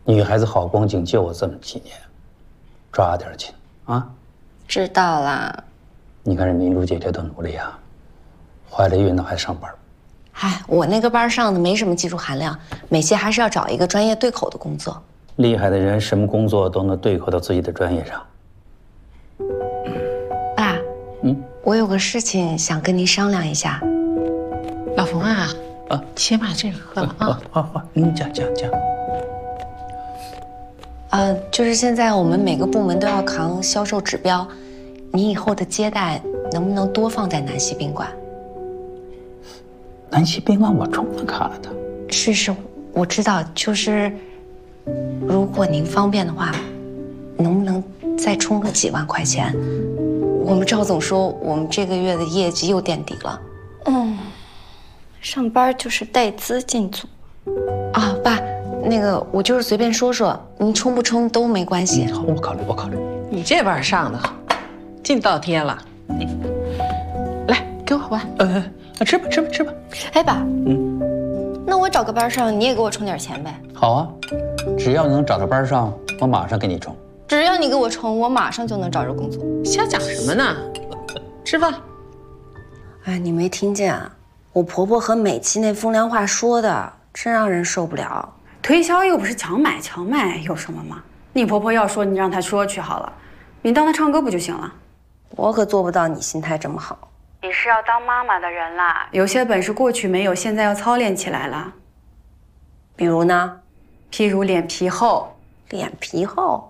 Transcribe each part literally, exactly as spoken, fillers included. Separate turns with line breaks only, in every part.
女孩子好光景就我这么几年，抓点紧啊！
知道啦。
你看这明珠姐姐多努力啊，怀了孕了还上班。
嗨，我那个班上的没什么技术含量，美其还是要找一个专业对口的工作。
厉害的人，什么工作都能对口到自己的专业上。
爸，
嗯，
我有个事情想跟您商量一下。
老冯啊，啊，先把这个喝了啊。
好好，嗯，讲讲讲。
呃，就是现在我们每个部门都要扛销售指标，你以后的接待能不能多放在南溪宾馆？
南溪宾馆我充了卡了的。
是是，我知道，就是如果您方便的话，能不能再充个几万块钱？我们赵总说我们这个月的业绩又垫底了。
嗯，上班就是带资进组。
啊，爸。那个，我就是随便说说，您充不充都没关系。
好，我考虑，我考虑。
你这班上的好，尽倒贴了。你来，给我碗。
呃，吃吧，吃吧，吃吧。
哎，爸，嗯，那我找个班上，你也给我充点钱呗。
好啊，只要能找着班上，我马上给你充。
只要你给我充，我马上就能找着工作。
瞎讲什么呢？吃饭。
哎，你没听见啊？我婆婆和美琪那风凉话说的，真让人受不了。
推销又不是强买强卖，有什么吗？你婆婆要说，你让她说去好了，你当她唱歌不就行了？
我可做不到你心态这么好。
你是要当妈妈的人啦，有些本事过去没有，现在要操练起来了。
比如呢？
譬如脸皮厚。
脸皮厚？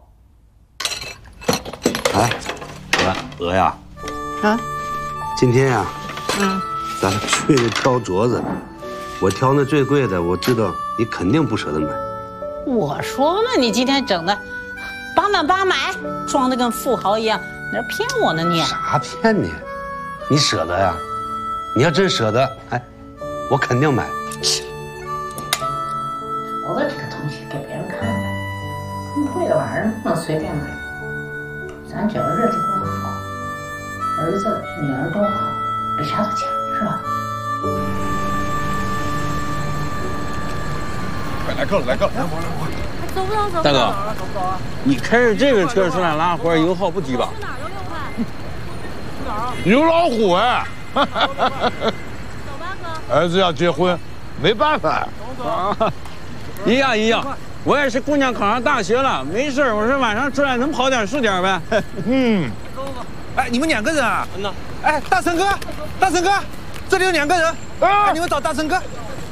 哎，鹅鹅呀，
啊，
今天呀，
嗯，
咱们去那挑镯子，我挑那最贵的，我知道你肯定不舍得买。
我说嘛，你今天整的八买八买，装的跟富豪一样，你这骗我呢你？
啥骗你？你舍得呀？你要真舍得，哎，我肯定买。
镯子这个东西给别人看的，这么贵的玩意儿不能随便买。咱只要日子过得好，儿子女儿都好，比啥都强，是吧？
来客了，来客了，来我来我。
走不走？走
大哥，你开着这个车出来拉活，油耗不低吧？
去哪儿都六块。去哪儿啊？
牛老虎哎！
走吧，哥。
儿子要结婚，没办法。
走走。
一样一样，我也是姑娘考上大学了，没事我说晚上出来能跑点是点呗。嗯。
走走。
哎，你们两个人啊？
嗯呐。
哎，大成哥，大成哥，这里有两个人，啊，你们找大成哥。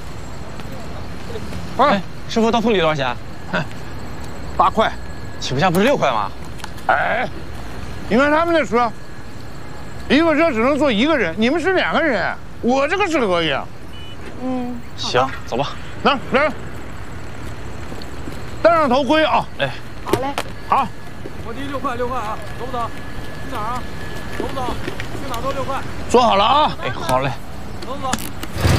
哎，师傅到铺里多少钱？八块，起步价不是六块吗？
哎，你看他们那车，一个车只能坐一个人，你们是两个人，我这个是可以啊。
嗯，
行，走吧。
来来，戴上头盔啊！
哎，
好嘞，
好。
我低六块，六块啊，走不走？去哪儿啊？走不走？去哪儿都六块。
说好了啊！
哎，好嘞。
走不走？